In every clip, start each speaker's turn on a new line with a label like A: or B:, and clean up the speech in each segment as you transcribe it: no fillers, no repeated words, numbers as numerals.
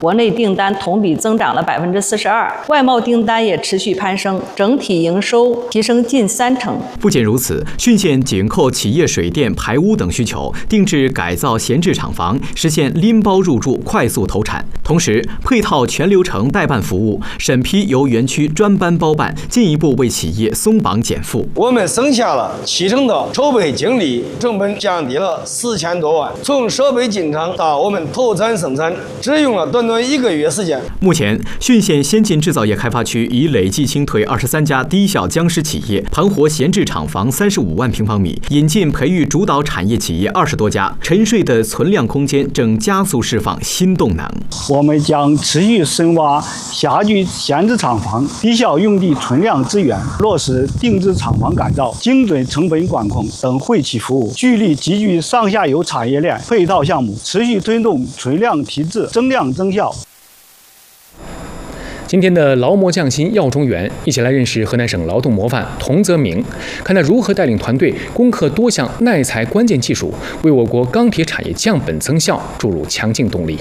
A: 国内订单同比增长了42%，外贸订单也持续攀升，整体营收提升近30%。
B: 不仅如此，浚县紧扣企业水电、排污等需求，定制改造闲置厂房，实现拎包入住、快速投产。同时，配套全流程代办服务，审批由园区专班包办，进一步为企业松绑减负。
C: 我们省下了7000的筹备精力，成本降低了4000多万。从设备进场到我们投产生产，只用了短1个月时间。
B: 目前，浚县先进制造业开发区已累计清退23家低效僵尸企业，盘活闲置厂房35万平方米，引进培育主导产业企业20多家，沉睡的存量空间正加速释放新动能。
D: 我们将持续深挖辖区闲置厂房、低效用地存量资源，落实定制厂房改造、精准成本管控等惠企服务，聚力集聚上下游产业链配套项目，持续推动存量提质、增量增效。
E: 今天的劳模匠心耀中原，一起来认识河南省劳动模范童泽明，看他如何带领团队攻克多项耐材关键技术，为我国钢铁产业降本增效注入强劲动力。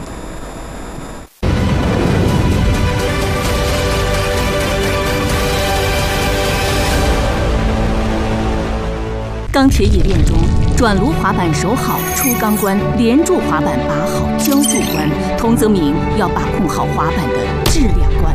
F: 钢铁冶炼中，转炉滑板守好出钢关，连柱滑板把好浇筑关。童泽明要把控好滑板的质量关。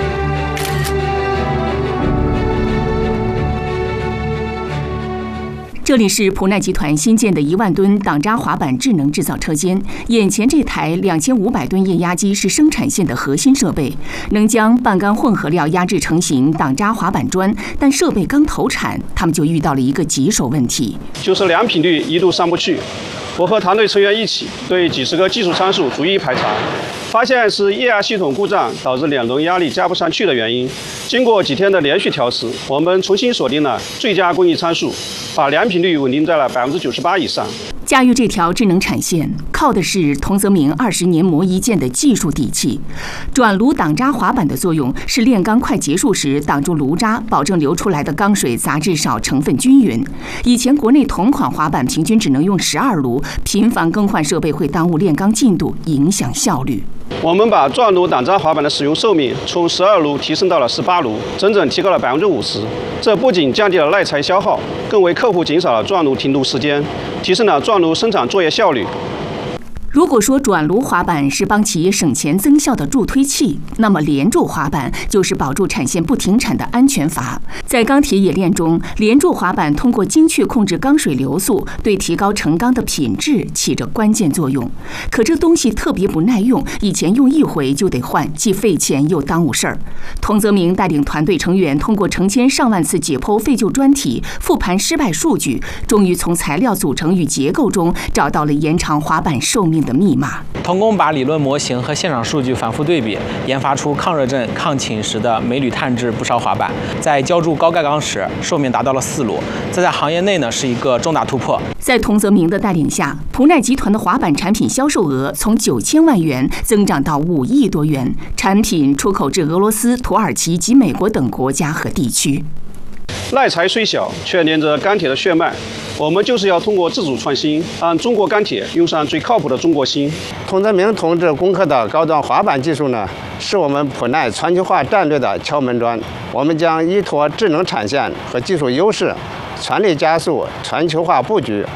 F: 这里是普耐集团新建的1万吨挡渣滑板智能制造车间。眼前这台2500吨液压机是生产线的核心设备，能将半干混合料压制成型挡渣滑板砖。但设备刚投产，他们就遇到了一个棘手问题，
G: 就是良品率一度上不去。我和团队成员一起对几十个技术参数逐一排查，发现是液压系统故障导致两轮压力加不上去的原因。经过几天的连续调试，我们重新锁定了最佳工艺参数，把良品率稳定在了98%以上。
F: 驾驭这条智能产线，靠的是童泽明20年磨一剑的技术底气。转炉挡渣滑板的作用是炼钢快结束时挡住炉渣，保证流出来的钢水杂质少、成分均匀。以前国内同款滑板平均只能用12炉，频繁更换设备会耽误炼钢进度，影响效率。
G: 我们把转炉挡渣滑板的使用寿命从12炉提升到了18炉，整整提高了50%。这不仅降低了耐材消耗，更为客户减少了转炉停炉时间，提升了转炉生产作业效率。
F: 如果说转炉滑板是帮企业省钱增效的助推器，那么连柱滑板就是保住产线不停产的安全阀。在钢铁冶炼中，连柱滑板通过精确控制钢水流速，对提高成钢的品质起着关键作用。可这东西特别不耐用，以前用一回就得换，既费钱又耽误事儿。童泽明带领团队成员通过成千上万次解剖废旧砖体，复盘失败数据，终于从材料组成与结构中找到了延长滑板寿命的密码。
H: 成功把理论模型和现场数据反复对比，研发出抗热震、抗侵蚀的镁铝碳制不烧滑板，在浇筑高盖钢时，寿命达到了4炉，这在行业内呢是一个重大突破。
F: 在童泽明的带领下，普耐集团的滑板产品销售额从9000万元增长到5亿多元，产品出口至俄罗斯、土耳其及美国等国家和地区。
G: 耐材虽小，却连着钢铁的血脉。我们就是要通过自主创新，让中国钢铁用上最靠谱的中国芯。
I: 童泽明同志攻克的高端滑板技术呢，是我们普耐全球化战略的敲门砖。我们将依托智能产线和技术优势，全力加速全球化布局。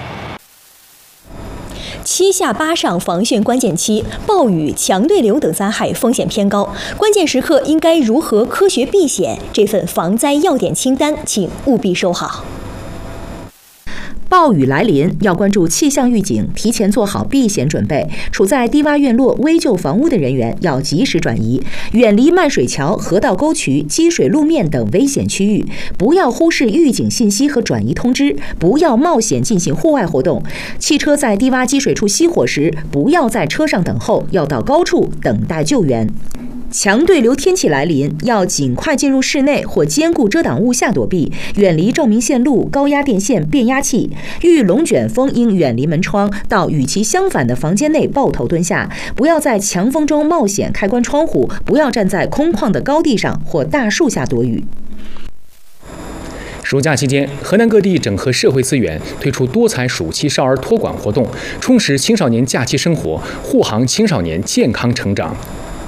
J: 7下8上防汛关键期，暴雨、强对流等灾害风险偏高，关键时刻应该如何科学避险？这份防灾要点清单，请务必收好。
K: 暴雨来临，要关注气象预警，提前做好避险准备。处在低洼院落、危旧房屋的人员要及时转移，远离漫水桥、河道沟渠、积水路面等危险区域。不要忽视预警信息和转移通知，不要冒险进行户外活动。汽车在低洼积水处熄火时，不要在车上等候，要到高处等待救援。强对流天气来临，要尽快进入室内或坚固遮挡物下躲避，远离照明线路、高压电线、变压器。遇龙卷风应远离门窗，到与其相反的房间内抱头蹲下，不要在强风中冒险开关窗户，不要站在空旷的高地上或大树下躲雨。
E: 暑假期间，河南各地整合社会资源，推出多彩暑期少儿托管活动，充实青少年假期生活，护航青少年健康成长。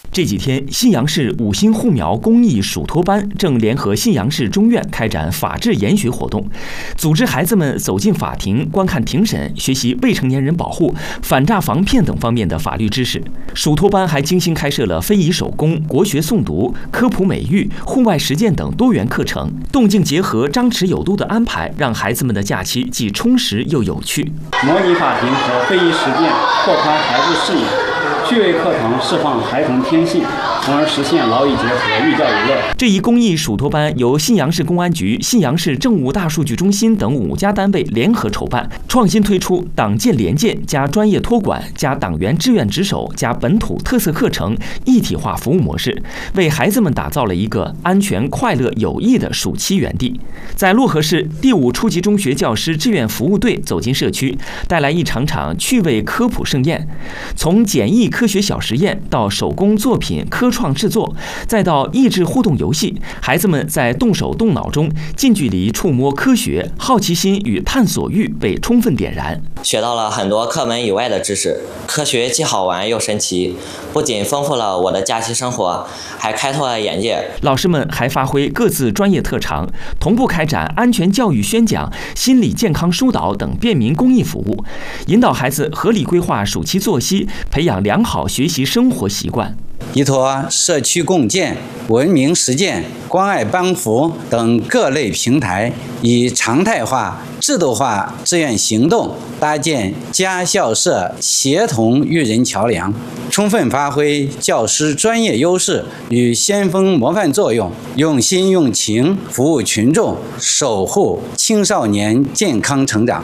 L: 这几天，信阳市五星护苗公益暑托班正联合信阳市中院开展法治研学活动，组织孩子们走进法庭观看庭审，学习未成年人保护、反诈防骗等方面的法律知识。暑托班还精心开设了非遗手工、国学诵读、科普美育、户外实践等多元课程，动静结合、张弛有度的安排，让孩子们的假期既充实又有趣。
M: 模拟法庭和非遗实践，拓宽孩子视野。趣味课堂释放孩童天性，从而实现劳逸结合、寓教于乐。
L: 这一公益暑托班由信阳市公安局、信阳市政务大数据中心等5家单位联合筹办，创新推出党建联建加专业托管加党员志愿值守加本土特色课程一体化服务模式，为孩子们打造了一个安全、快乐、有益的暑期园地。在漯河市第5初级中学教师志愿服务队走进社区，带来一场场趣味科普盛宴，从简易科学小实验到手工作品科创制作，再到益智互动游戏，孩子们在动手动脑中近距离触摸科学，好奇心与探索欲被充分点燃。
N: 学到了很多课门以外的知识，科学既好玩又神奇，不仅丰富了我的假期生活，还开拓了眼界。
L: 老师们还发挥各自专业特长，同步开展安全教育宣讲、心理健康疏导等便民公益服务，引导孩子合理规划暑期作息，培养良好学习生活习惯。
O: 依托社区共建、文明实践、关爱帮扶等各类平台，以常态化、制度化志愿行动搭建家校社协同育人桥梁，充分发挥教师专业优势与先锋模范作用，用心用情服务群众，守护青少年健康成长。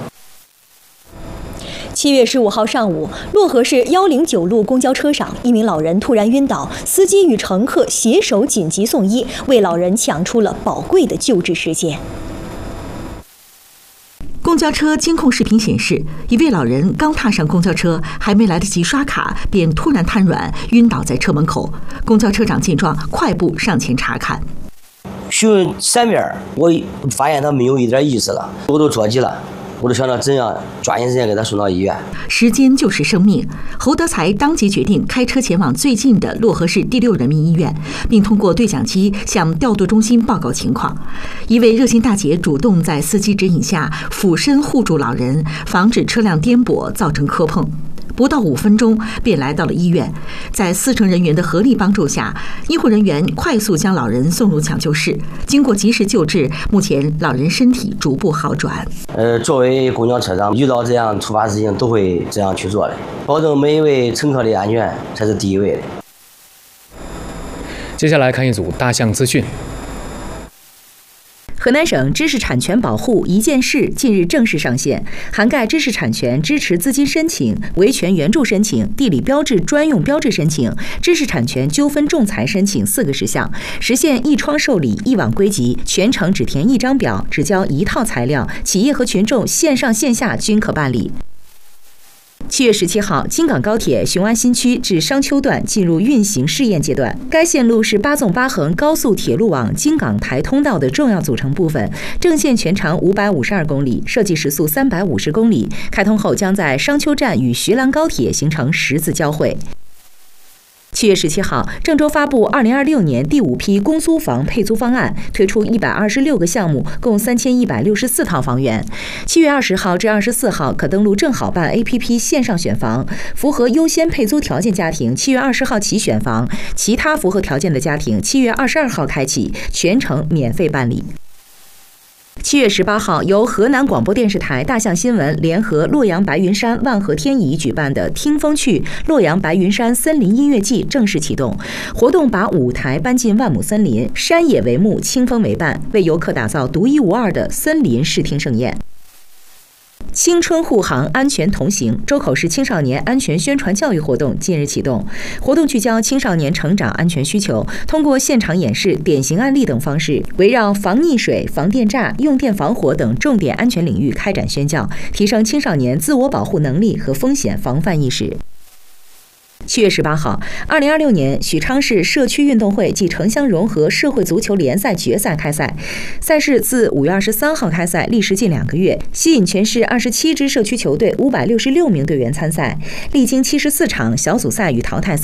J: 7月15号上午，漯河市109路公交车上，一名老人突然晕倒，司机与乘客携手紧急送医，为老人抢出了宝贵的救治时间。
K: 公交车监控视频显示，一位老人刚踏上公交车，还没来得及刷卡，便突然瘫软，晕倒在车门口。公交车长见状，快步上前查看。
P: 询问3遍，我发现他没有一点意识了，我都着急了。我就想着怎样抓紧时间给他送到医院。
K: 时间就是生命。侯德才当即决定开车前往最近的漯河市第6人民医院，并通过对讲机向调度中心报告情况。一位热心大姐主动在司机指引下俯身护住老人，防止车辆颠簸造成磕碰。不到5分钟便来到了医院，在4乘人员的合力帮助下，医护人员快速将老人送入抢救室。经过及时救治，目前老人身体逐步好转。
P: 作为公交车长，遇到这样突发事情都会这样去做的，保证每一位乘客的安全才是第一位的。
E: 接下来看一组大象资讯。
K: 河南省知识产权保护一件事近日正式上线，涵盖知识产权支持资金申请、维权援助申请、地理标志专用标志申请、知识产权纠纷仲裁申请4个事项，实现一窗受理、一网归集，全程只填1张表，只交1套材料，企业和群众线上线下均可办理。7月17号，京港高铁雄安新区至商丘段进入运行试验阶段。该线路是8纵8横高速铁路网京港台通道的重要组成部分，正线全长552公里，设计时速350公里。开通后将在商丘站与学廊高铁形成10字交汇。7月17号，郑州发布2026年第5批公租房配租方案，推出126个项目，共3164套房源。7月20号至24号可登录正好办 APP 线上选房，符合优先配租条件家庭7月20号起选房，其他符合条件的家庭7月22号开启，全程免费办理。7月18号，由河南广播电视台、大象新闻联合洛阳白云山万和天宜举办的听风趣洛阳白云山森林音乐季正式启动。活动把舞台搬进万亩森林，山野为幕，清风为伴，为游客打造独一无二的森林视听盛宴。青春护航，安全同行。周口市青少年安全宣传教育活动近日启动，活动聚焦青少年成长安全需求，通过现场演示、典型案例等方式，围绕防溺水、防电炸、用电防火等重点安全领域开展宣教，提升青少年自我保护能力和风险防范意识。7月18号，2026年许昌市社区运动会暨城乡融合社会足球联赛决赛开赛。赛事自5月23号开赛，历时近2个月，吸引全市27支社区球队566名队员参赛。历经74场小组赛与淘汰赛